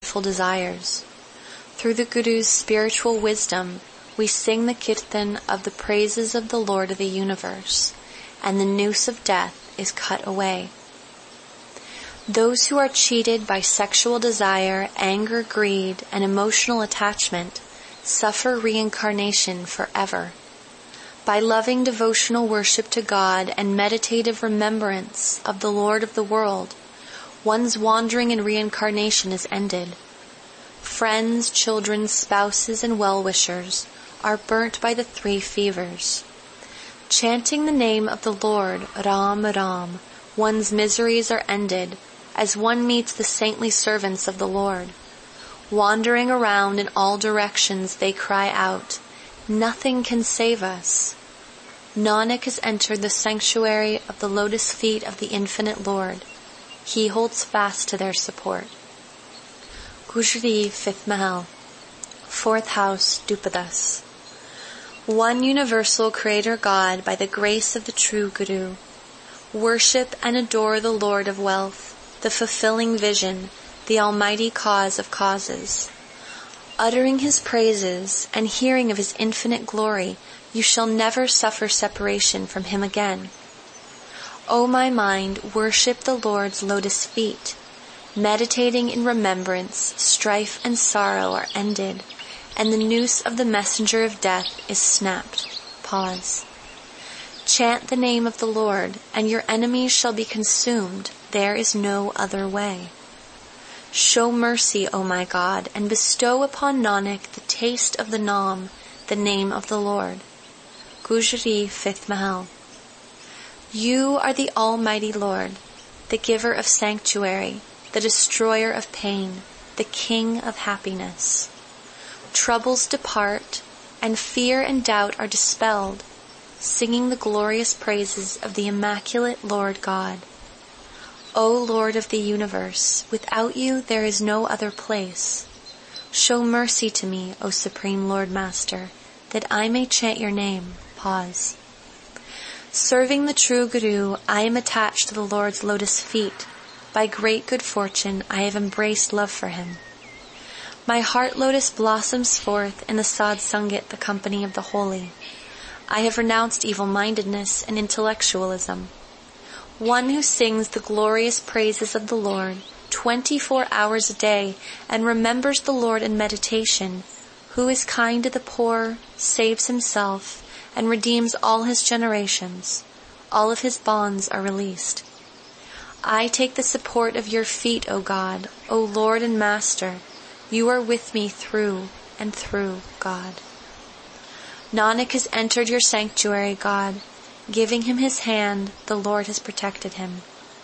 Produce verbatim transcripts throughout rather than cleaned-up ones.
deceitful desires. Through the Guru's spiritual wisdom, we sing the kirtan of the praises of the Lord of the universe, and the noose of death is cut away. Those who are cheated by sexual desire, anger, greed, and emotional attachment suffer reincarnation forever. By loving devotional worship to God and meditative remembrance of the Lord of the world, one's wandering in reincarnation is ended. Friends, children, spouses, and well-wishers are burnt by the three fevers. Chanting the name of the Lord, Ram Ram, one's miseries are ended as one meets the saintly servants of the Lord. Wandering around in all directions, they cry out, "Nothing can save us." Nanak has entered the sanctuary of the lotus feet of the infinite Lord. He holds fast to their support. Gujari, fifth Mahal. Fourth house, Dupadas. One universal Creator God by the grace of the true Guru. Worship and adore the Lord of wealth, the fulfilling vision, the almighty cause of causes. Uttering His praises and hearing of His infinite glory, you shall never suffer separation from Him again. O my mind, worship the Lord's lotus feet. Meditating in remembrance, strife and sorrow are ended, and the noose of the messenger of death is snapped. Pause. Chant the name of the Lord, and your enemies shall be consumed. There is no other way. Show mercy, O my God, and bestow upon Nanak the taste of the Naam, the name of the Lord. Gujari, fifth Mahal. You are the Almighty Lord, the giver of sanctuary, the destroyer of pain, the King of happiness. Troubles depart, and fear and doubt are dispelled, singing the glorious praises of the immaculate Lord God. O Lord of the universe, without you there is no other place. Show mercy to me, O Supreme Lord Master, that I may chant your name. Pause. Serving the true Guru, I am attached to the Lord's lotus feet. By great good fortune, I have embraced love for Him. My heart lotus blossoms forth in the Sadh Sangat, the company of the holy. I have renounced evil-mindedness and intellectualism. One who sings the glorious praises of the Lord twenty-four hours a day and remembers the Lord in meditation, who is kind to the poor, saves himself, and redeems all his generations, all of his bonds are released. I take the support of your feet, O God, O Lord and Master. You are with me through and through, God. Nanak has entered your sanctuary, God. Giving him his hand, the Lord has protected him.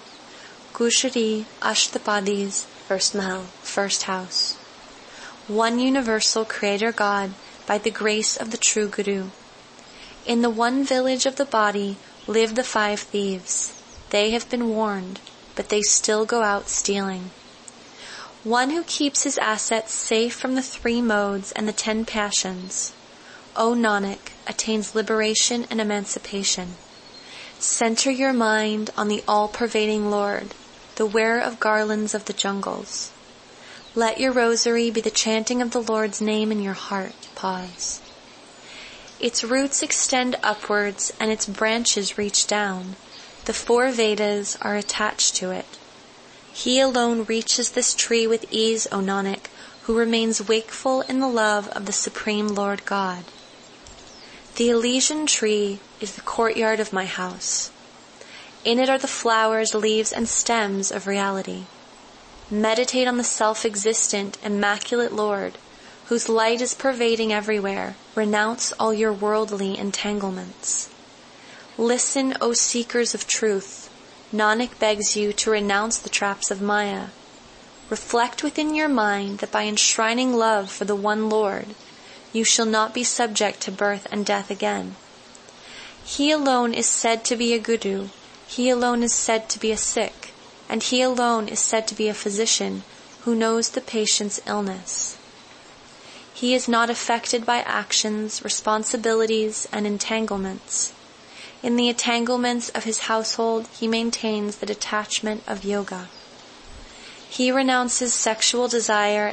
Gujari, Ashtapadis, first Mahal, first house. One universal Creator God by the grace of the true Guru. In the one village of the body live the five thieves. They have been warned, but they still go out stealing. One who keeps his assets safe from the three modes and the ten passions, O Nanak, attains liberation and emancipation. Center your mind on the all-pervading Lord, the wearer of garlands of the jungles. Let your rosary be the chanting of the Lord's name in your heart. Pause. Its roots extend upwards and its branches reach down. The four Vedas are attached to it. He alone reaches this tree with ease, O Nanak, who remains wakeful in the love of the Supreme Lord God. The Elysian tree is the courtyard of my house. In it are the flowers, leaves, and stems of reality. Meditate on the self-existent, immaculate Lord, whose light is pervading everywhere. Renounce all your worldly entanglements. Listen, O seekers of truth. Nanak begs you to renounce the traps of Maya. Reflect within your mind that by enshrining love for the one Lord, you shall not be subject to birth and death again. He alone is said to be a Guru, He alone is said to be a Sikh, and He alone is said to be a physician who knows the patient's illness. He is not affected by actions, responsibilities, and entanglements. In the entanglements of His household, He maintains the detachment of yoga. He renounces sexual desire